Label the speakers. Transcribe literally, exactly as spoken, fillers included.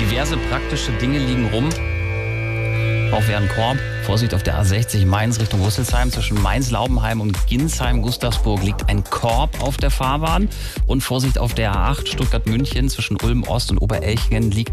Speaker 1: Diverse praktische Dinge liegen rum. Auch wäre ein Korb. Vorsicht auf der A sechzig Mainz Richtung Rüsselsheim. Zwischen Mainz, Laubenheim und Ginsheim-Gustavsburg liegt ein Korb auf der Fahrbahn. Und Vorsicht auf der A acht Stuttgart-München zwischen Ulm Ost und Oberelchingen liegt